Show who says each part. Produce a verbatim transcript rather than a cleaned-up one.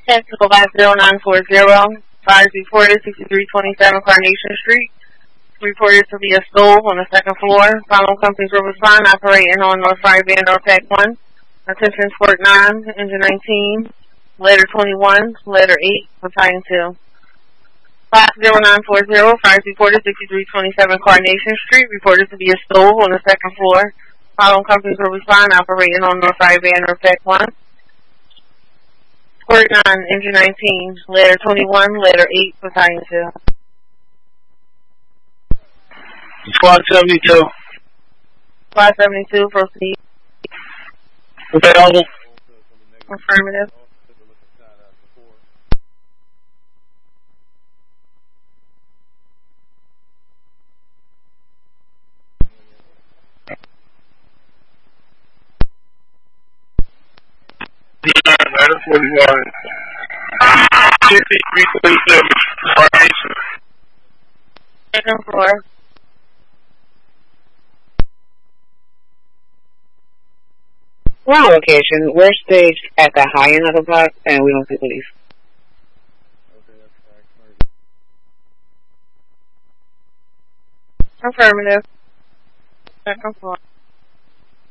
Speaker 1: Technical by zero nine four zero. Fires reported sixty-three twenty-seven Carnation Street. Reported to be a stove on the second floor. Following companies will respond operating on North Fire Band or Pack one. Attention Sport nine, Engine nineteen, Letter twenty-one, Letter eight, Battalion two. five zero nine four zero. Fires reported sixty-three twenty-seven Carnation Street. Reported to be a stove on the second floor. Following companies will respond operating on North Fire Band or Pack one. Sport nine, Engine nineteen, Letter twenty-one, Letter eight, Battalion two.
Speaker 2: Squad seventy-two.
Speaker 1: Squad seventy-two, proceed.
Speaker 2: Available.
Speaker 1: Affirmative.
Speaker 2: Letter forty-one. sixty-three twenty-seven Carnation.
Speaker 1: Second floor.
Speaker 3: We're on location. We're staged at the high end of the block, and we don't see police.
Speaker 1: Affirmative. Second floor.